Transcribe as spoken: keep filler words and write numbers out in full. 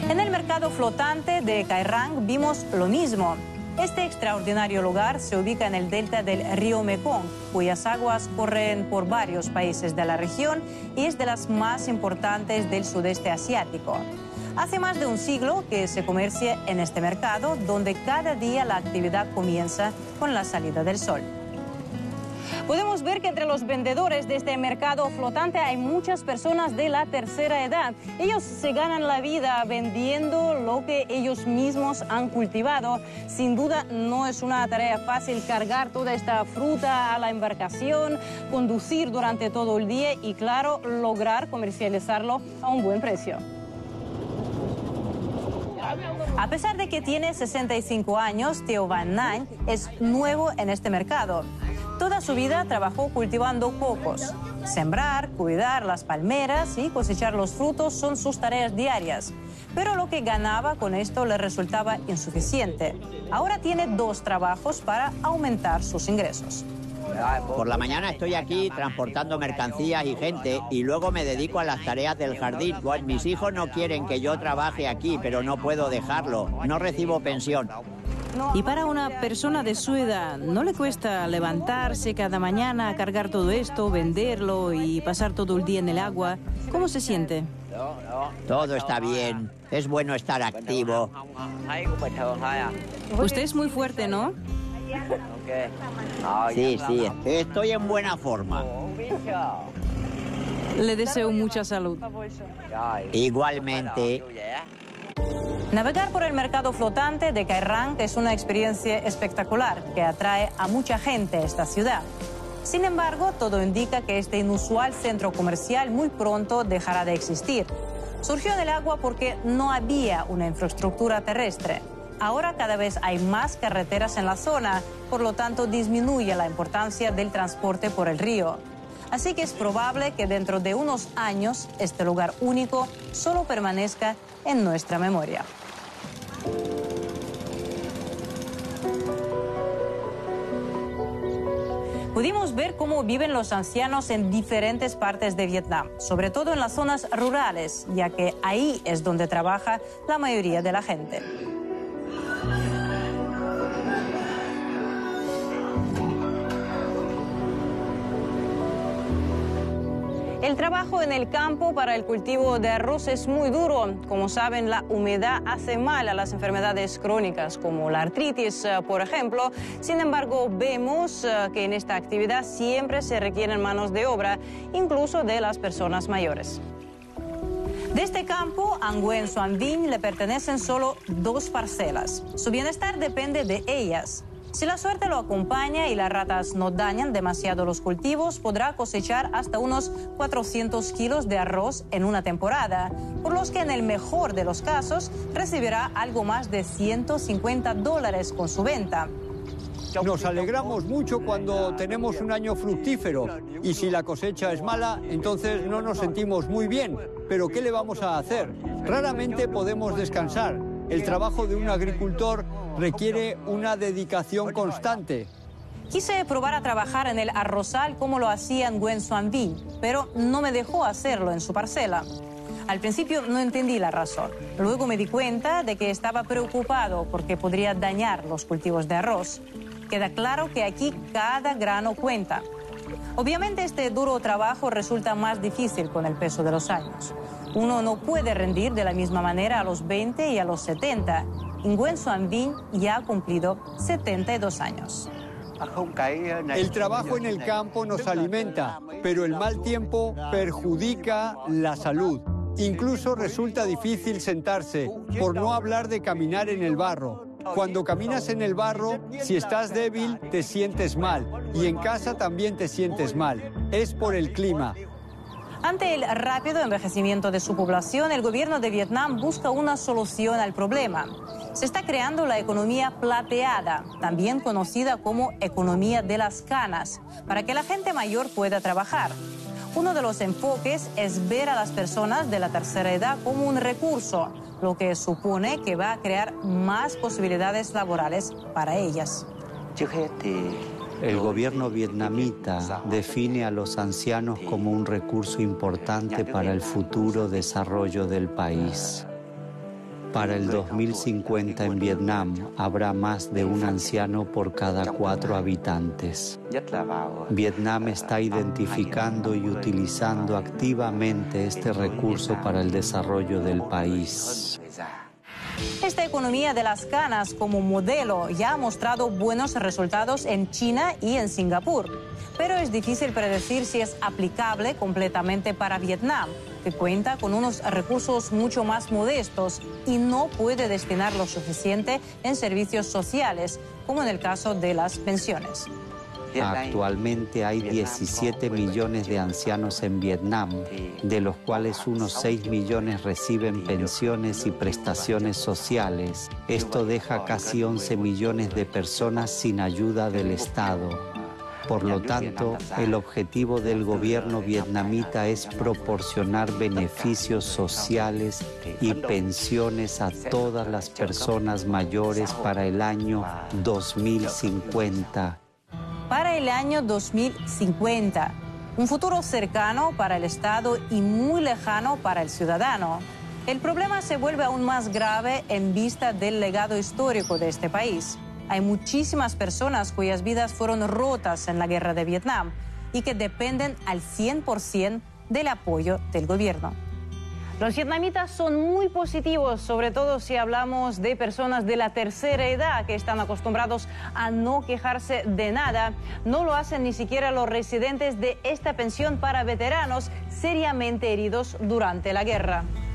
En el mercado flotante de Cai Rang vimos lo mismo. Este extraordinario lugar se ubica en el delta del río Mekong, cuyas aguas corren por varios países de la región y es de las más importantes del sudeste asiático. Hace más de un siglo que se comercia en este mercado, donde cada día la actividad comienza con la salida del sol. Podemos ver que entre los vendedores de este mercado flotante hay muchas personas de la tercera edad. Ellos se ganan la vida vendiendo lo que ellos mismos han cultivado. Sin duda no es una tarea fácil cargar toda esta fruta a la embarcación, conducir durante todo el día y, claro, lograr comercializarlo a un buen precio. A pesar de que tiene sesenta y cinco años, Theo Van Nijn es nuevo en este mercado. Toda su vida trabajó cultivando cocos. Sembrar, cuidar las palmeras y cosechar los frutos son sus tareas diarias. Pero lo que ganaba con esto le resultaba insuficiente. Ahora tiene dos trabajos para aumentar sus ingresos. Por la mañana estoy aquí transportando mercancías y gente y luego me dedico a las tareas del jardín. Pues mis hijos no quieren que yo trabaje aquí, pero no puedo dejarlo. No recibo pensión. Y para una persona de su edad, ¿no le cuesta levantarse cada mañana, cargar todo esto, venderlo y pasar todo el día en el agua? ¿Cómo se siente? Todo está bien. Es bueno estar activo. Usted es muy fuerte, ¿no? Sí, sí. Estoy en buena forma. Le deseo mucha salud. Igualmente. Navegar por el mercado flotante de Cai Rang es una experiencia espectacular que atrae a mucha gente a esta ciudad. Sin embargo, todo indica que este inusual centro comercial muy pronto dejará de existir. Surgió en el agua porque no había una infraestructura terrestre. Ahora cada vez hay más carreteras en la zona, por lo tanto disminuye la importancia del transporte por el río. Así que es probable que dentro de unos años este lugar único solo permanezca en nuestra memoria. Pudimos ver cómo viven los ancianos en diferentes partes de Vietnam, sobre todo en las zonas rurales, ya que ahí es donde trabaja la mayoría de la gente. El trabajo en el campo para el cultivo de arroz es muy duro. Como saben, la humedad hace mal a las enfermedades crónicas, como la artritis, por ejemplo. Sin embargo, vemos que en esta actividad siempre se requieren manos de obra, incluso de las personas mayores. De este campo, a Nguyen Xuan Vinh le pertenecen solo dos parcelas. Su bienestar depende de ellas. Si la suerte lo acompaña y las ratas no dañan demasiado los cultivos, podrá cosechar hasta unos cuatrocientos kilos de arroz en una temporada, por los que en el mejor de los casos recibirá algo más de ciento cincuenta dólares con su venta. Nos alegramos mucho cuando tenemos un año fructífero y si la cosecha es mala, entonces no nos sentimos muy bien. Pero ¿qué le vamos a hacer? Raramente podemos descansar. El trabajo de un agricultor requiere una dedicación constante. Quise probar a trabajar en el arrozal como lo hacía Nguyen Xuan Vinh, pero no me dejó hacerlo en su parcela. Al principio no entendí la razón. Luego me di cuenta de que estaba preocupado porque podría dañar los cultivos de arroz. Queda claro que aquí cada grano cuenta. Obviamente este duro trabajo resulta más difícil con el peso de los años. Uno no puede rendir de la misma manera a los veinte y a los setenta. Nguyen Xuan Vinh ya ha cumplido setenta y dos años. El trabajo en el campo nos alimenta, pero el mal tiempo perjudica la salud. Incluso resulta difícil sentarse, por no hablar de caminar en el barro. Cuando caminas en el barro, si estás débil, te sientes mal. Y en casa también te sientes mal. Es por el clima. Ante el rápido envejecimiento de su población, el gobierno de Vietnam busca una solución al problema. Se está creando la economía plateada, también conocida como economía de las canas, para que la gente mayor pueda trabajar. Uno de los enfoques es ver a las personas de la tercera edad como un recurso, lo que supone que va a crear más posibilidades laborales para ellas. El gobierno vietnamita define a los ancianos como un recurso importante para el futuro desarrollo del país. Para el dos mil cincuenta en Vietnam habrá más de un anciano por cada cuatro habitantes. Vietnam está identificando y utilizando activamente este recurso para el desarrollo del país. Esta economía de las canas como modelo ya ha mostrado buenos resultados en China y en Singapur, pero es difícil predecir si es aplicable completamente para Vietnam, que cuenta con unos recursos mucho más modestos y no puede destinar lo suficiente en servicios sociales, como en el caso de las pensiones. Actualmente hay diecisiete millones de ancianos en Vietnam, de los cuales unos seis millones reciben pensiones y prestaciones sociales. Esto deja casi once millones de personas sin ayuda del Estado. Por lo tanto, el objetivo del gobierno vietnamita es proporcionar beneficios sociales y pensiones a todas las personas mayores para el año dos mil cincuenta. Para el año dos mil cincuenta, un futuro cercano para el Estado y muy lejano para el ciudadano. El problema se vuelve aún más grave en vista del legado histórico de este país. Hay muchísimas personas cuyas vidas fueron rotas en la guerra de Vietnam y que dependen al cien por ciento del apoyo del gobierno. Los vietnamitas son muy positivos, sobre todo si hablamos de personas de la tercera edad que están acostumbrados a no quejarse de nada. No lo hacen ni siquiera los residentes de esta pensión para veteranos seriamente heridos durante la guerra.